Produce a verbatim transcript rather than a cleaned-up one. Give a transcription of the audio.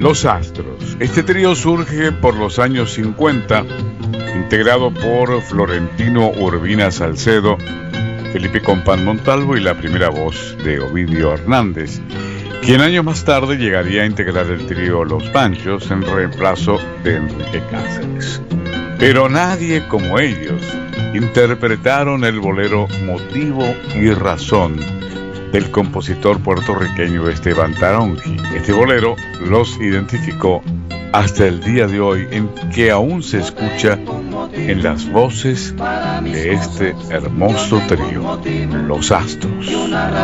Los Astros. Este trío surge por los años cincuenta, integrado por Florentino Urbina Salcedo, Felipe Compán Montalvo y la primera voz de Ovidio Hernández, quien años más tarde llegaría a integrar el trío Los Panchos en reemplazo de Enrique Cáceres. Pero nadie como ellos interpretaron el bolero Motivo y Razón del compositor puertorriqueño Esteban Taronji. Este bolero los identificó hasta el día de hoy, en que aún se escucha en las voces de este hermoso trío, Los Astros.